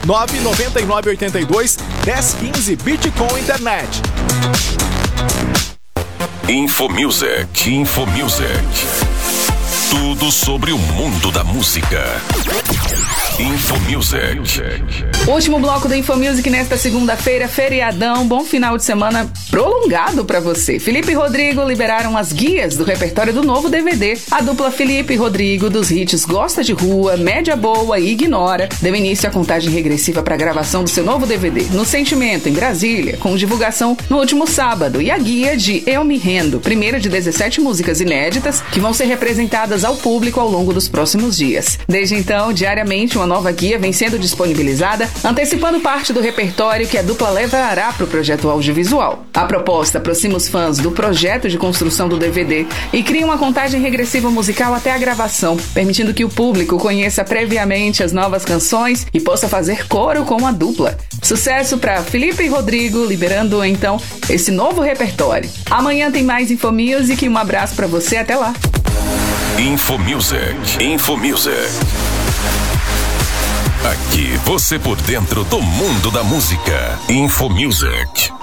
99982-1015 Bitcoin Internet. Infomusic. Tudo sobre o mundo da música. Infomusic. Último bloco do Infomusic nesta segunda-feira, feriadão. Bom final de semana prolongado pra você. Felipe e Rodrigo liberaram as guias do repertório do novo DVD. A dupla Felipe e Rodrigo dos hits Gosta de Rua, Média Boa e Ignora deu início à contagem regressiva para a gravação do seu novo DVD No Sentimento, em Brasília, com divulgação no último sábado, e a guia de Eu Me Rendo, primeira de 17 músicas inéditas que vão ser representadas ao público ao longo dos próximos dias. Desde então, diariamente, uma nova guia vem sendo disponibilizada, antecipando parte do repertório que a dupla levará para o projeto audiovisual. A proposta aproxima os fãs do projeto de construção do DVD e cria uma contagem regressiva musical até a gravação, permitindo que o público conheça previamente as novas canções e possa fazer coro com a dupla. Sucesso para Felipe e Rodrigo, liberando então esse novo repertório. Amanhã tem mais Infomusic e um abraço para você, até lá. Infomusic. Aqui você por dentro do mundo da música. Infomusic.